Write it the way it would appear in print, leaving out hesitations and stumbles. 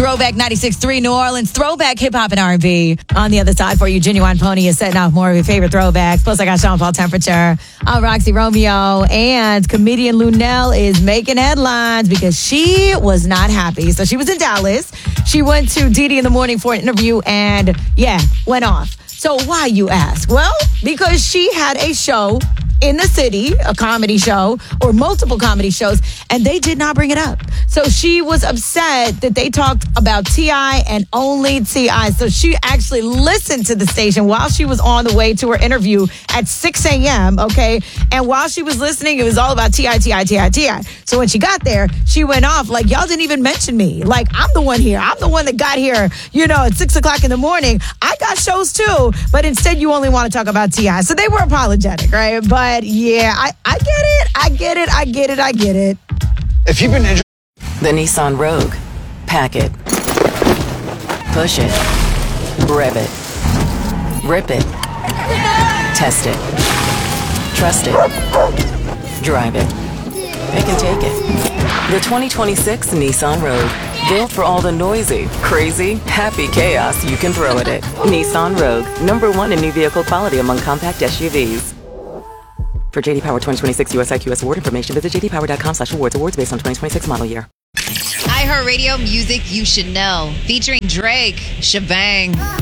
Throwback 96.3 New Orleans, throwback hip-hop and R&B. On the other side for you, Genuine Pony is setting off more of your favorite throwbacks. Plus, I got Sean Paul Temperature. I'm Roxy Romeo. And comedian Lunel is making headlines because she was not happy. So she was in Dallas. She went to Didi in the Morning for an interview and, went off. So why, you ask? Well, because she had a show in the city, a comedy show, or multiple comedy shows, and they did not bring it up. So she was upset that they talked about T.I. and only T.I. So she actually listened to the station while she was on the way to her interview at 6 a.m., okay? And while she was listening, it was all about T.I., T.I., T.I., T.I. So when she got there, she went off like, y'all didn't even mention me. Like, I'm the one here. I'm the one that got here, at 6 o'clock in the morning. I got shows too, but instead you only want to talk about T.I. So they were apologetic, right? But yeah, I get it. I get it. If you've been injured... The Nissan Rogue. Pack it. Push it. Rev it. Rip it. Test it. Trust it. Drive it. It can take it. The 2026 Nissan Rogue. Built for all the noisy, crazy, happy chaos you can throw at it. Nissan Rogue. #1 in new vehicle quality among compact SUVs. For JD Power 2026 US IQS award information, visit jdpower.com/awards. Awards based on 2026 model year. iHeartRadio music you should know. Featuring Drake, Shabang.